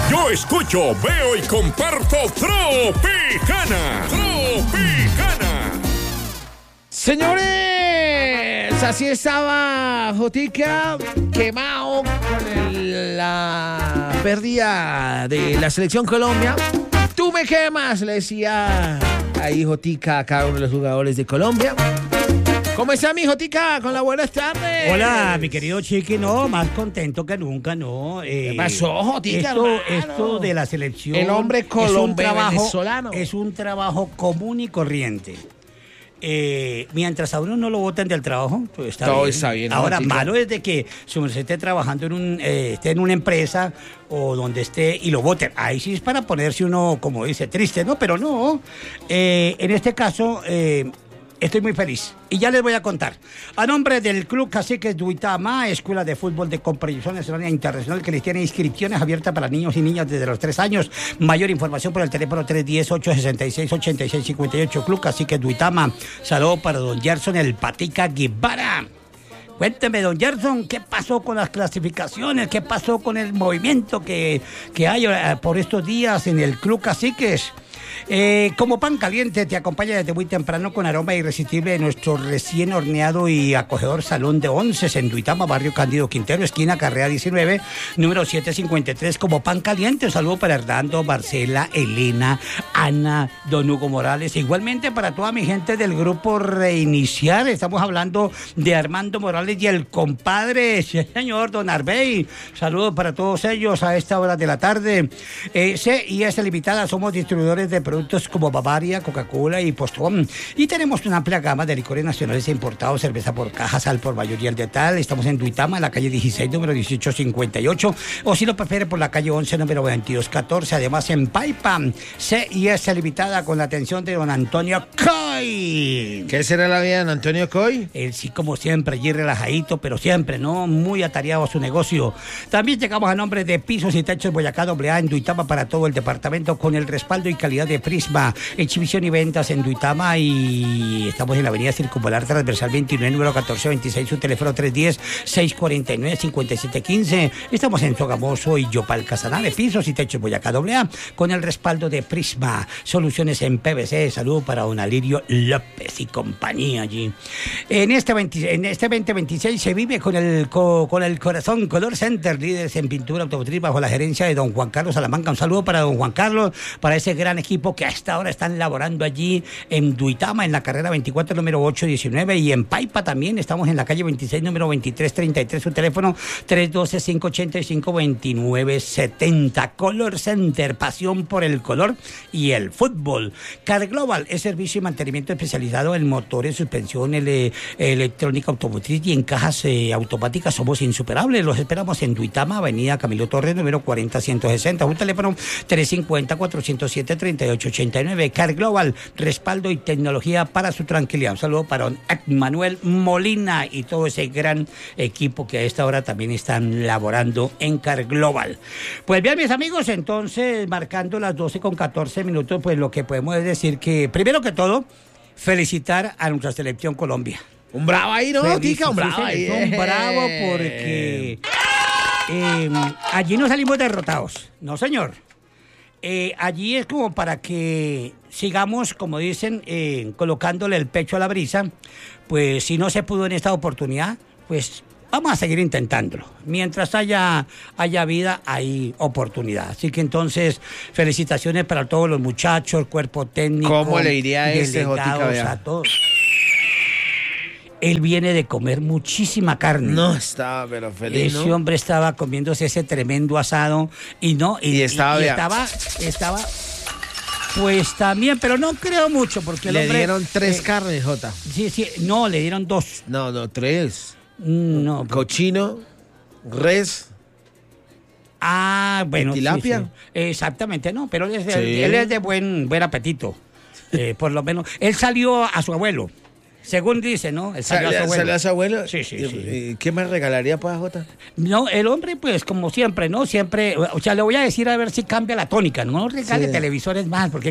Yo escucho, veo y comparto Tropicana. Tropicana. Señores, así estaba Jotica, quemado con la pérdida de la selección Colombia. Tú me quemas, le decía ahí Jotica a cada uno de los jugadores de Colombia. ¿Cómo está mi Jotica? Con la buenas tardes. Hola, mi querido Chiqui, no, más contento que nunca, ¿no? ¿Qué pasó, Jotica, esto de la selección. El hombre colombiano venezolano. Es un trabajo común y corriente. Mientras a uno no lo boten del trabajo, pues todo bien. está bien. Ahora, Jotica, malo es de que su merced esté trabajando esté en una empresa o donde esté y lo voten. Ahí sí es para ponerse uno, como dice, triste, ¿no? Pero no. En este caso, estoy muy feliz. Y ya les voy a contar. A nombre del Club Caciques de Uitama, Escuela de Fútbol de Comprensión Nacional e Internacional, que les tiene inscripciones abiertas para niños y niñas desde los 3 años. Mayor información por el teléfono 310-866-8658. Club Caciques de Uitama. Saludos para don Gerson El Patica Guevara. Cuénteme, don Gerson, ¿qué pasó con las clasificaciones? ¿Qué pasó con el movimiento que hay por estos días en el Club Caciques? Como pan caliente te acompaña desde muy temprano con aroma irresistible de nuestro recién horneado y acogedor Salón de Onces en Duitama, barrio Cándido Quintero, esquina Carrera 19, número 753. Como pan caliente, un saludo para Hernando, Marcela, Elena, Ana, don Hugo Morales. Igualmente para toda mi gente del grupo Reiniciar. Estamos hablando de Armando Morales y el compadre, señor don Arbey. Saludos para todos ellos a esta hora de la tarde. C&S Limitada, somos distribuidores de productos como Bavaria, Coca-Cola y Postón. Y tenemos una amplia gama de licores nacionales e importados, cerveza por caja, sal por mayor y el de tal. Estamos en Duitama, en la calle 16, número 1858. O si lo prefiere, por la calle 11, número 2214. Además, en Paipa, C&S Limitada, con la atención de don Antonio Coy. ¿Qué será la vida de don Antonio Coy? Él sí, como siempre, allí relajadito, pero siempre, ¿no? Muy atareado a su negocio. También llegamos a nombre de Pisos y Techos Boyacá AA en Duitama para todo el departamento, con el respaldo y calidad de Prisma, exhibición y ventas en Duitama, y estamos en la avenida Circunvalar Transversal 29, número 1426, su teléfono 310-649-5715. Estamos en Sogamoso y Yopal Casanare, Pisos y Techos Boyacá AA, con el respaldo de Prisma, soluciones en PVC. Saludo para don Alirio López y compañía allí. En este 2026 se vive con el corazón. Color Center, líderes en pintura automotriz bajo la gerencia de don Juan Carlos Salamanca. Un saludo para don Juan Carlos, para ese gran equipo que hasta ahora están laborando allí en Duitama, en la carrera 24, número 819, y en Paipa también estamos en la calle 26, número 2333, su teléfono 312-585-2970. Color Center, pasión por el color y el fútbol. Car Global es servicio y mantenimiento especializado en motores, suspensión, electrónica automotriz y en cajas automáticas. Somos insuperables. Los esperamos en Duitama, avenida Camilo Torres, número 40-160, un teléfono 350-407-3889. Car Global, respaldo y tecnología para su tranquilidad. Un saludo para don Manuel Molina y todo ese gran equipo que a esta hora también están laborando en Car Global. Pues bien, mis amigos, entonces, marcando las 12:14, pues lo que podemos es decir que, primero que todo, felicitar a nuestra selección Colombia. Un bravo ahí, ¿no, Tica? Un bravo ahí. Un bravo porque allí no salimos derrotados. No, señor. Allí es como para que sigamos, como dicen, colocándole el pecho a la brisa. Pues si no se pudo en esta oportunidad, pues vamos a seguir intentándolo. Mientras haya vida, hay oportunidad. Así que entonces, felicitaciones para todos los muchachos, cuerpo técnico. ¿Cómo le iría a ese Jotica? A todos. Él viene de comer muchísima carne. No estaba, pero feliz, Ese ¿no? hombre estaba comiéndose ese tremendo asado y estaba, pues también, pero no creo mucho porque el le hombre dieron 3 carnes, Jota. Sí, no, le dieron 2. No, 3. No. Cochino, res. Ah, bueno. ¿Tilapia? Sí. Exactamente, no, pero él Sí. es de buen apetito. Por lo menos. Él salió a su abuelo. Según dice, ¿no? Él salió ¿Salió a su abuelo? Sí. ¿Qué me regalaría para Jota? No, el hombre, pues, como siempre, ¿no? Siempre, o sea, le voy a decir a ver si cambia la tónica, no regale televisores más, porque